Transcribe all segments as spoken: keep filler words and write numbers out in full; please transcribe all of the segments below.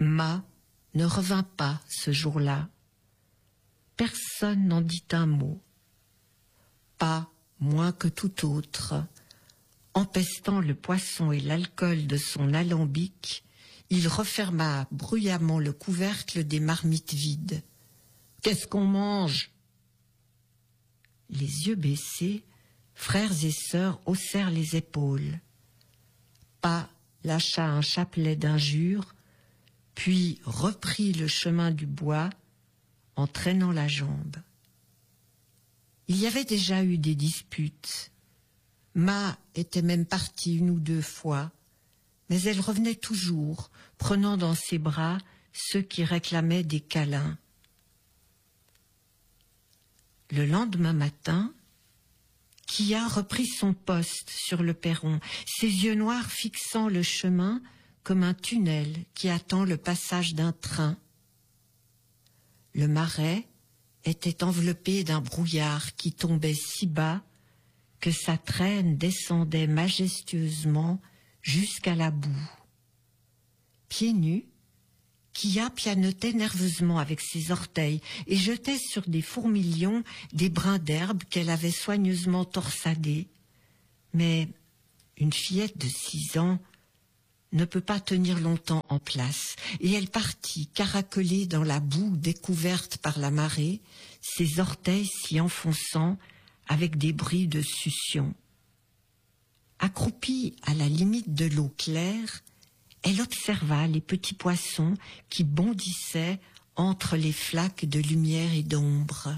Ma ne revint pas ce jour-là. Personne n'en dit un mot. Pas moins que tout autre. Empestant le poisson et l'alcool de son alambic, il referma bruyamment le couvercle des marmites vides. « Qu'est-ce qu'on mange ?» Les yeux baissés, frères et sœurs haussèrent les épaules. Pas lâcha un chapelet d'injures, puis reprit le chemin du bois en traînant la jambe. Il y avait déjà eu des disputes. Ma était même partie une ou deux fois, mais elle revenait toujours, prenant dans ses bras ceux qui réclamaient des câlins. Le lendemain matin, Kia reprit son poste sur le perron, ses yeux noirs fixant le chemin comme un tunnel qui attend le passage d'un train. Le marais était enveloppé d'un brouillard qui tombait si bas que sa traîne descendait majestueusement jusqu'à la boue. Pieds nus, Kia pianotait nerveusement avec ses orteils et jetait sur des fourmilions des brins d'herbe qu'elle avait soigneusement torsadés. Mais une fillette de six ans ne peut pas tenir longtemps en place, et elle partit caracolée dans la boue découverte par la marée, ses orteils s'y enfonçant avec des bruits de succion. Accroupie à la limite de l'eau claire, elle observa les petits poissons qui bondissaient entre les flaques de lumière et d'ombre.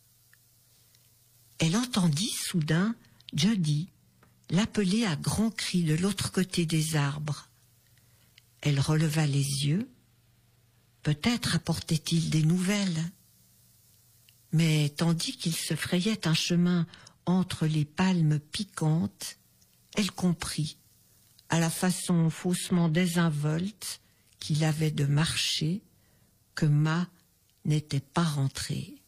Elle entendit soudain Jody l'appeler à grands cris de l'autre côté des arbres. Elle releva les yeux. Peut-être apportait-il des nouvelles. Mais tandis qu'il se frayait un chemin entre les palmes piquantes, elle comprit, à la façon faussement désinvolte qu'il avait de marcher, que Ma n'était pas rentrée.